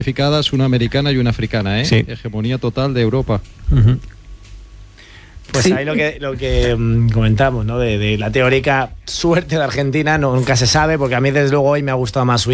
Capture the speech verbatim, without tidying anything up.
Unificadas, una americana y una africana, ¿eh? Sí. Hegemonía total de Europa. Uh-huh. Pues Sí. ahí lo que, lo que um, comentamos, ¿no? De, de la teórica suerte de Argentina, no, nunca se sabe, porque a mí desde luego hoy me ha gustado más Suiza.